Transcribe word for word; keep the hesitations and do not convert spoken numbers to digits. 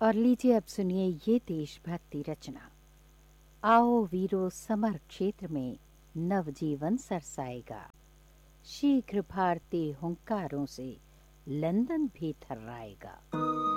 और लीजिए अब सुनिए ये देशभक्ति रचना। आओ वीरो समर क्षेत्र में नवजीवन सरसाएगा। शीघ्र भारतीय हुंकारों से लंदन भी थर्राएगा।